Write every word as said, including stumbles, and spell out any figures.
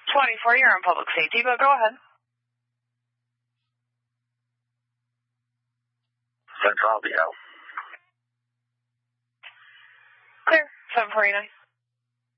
twenty-four, you're on public safety, but go ahead. Central, I'll be out. Clear, seven forty-nine.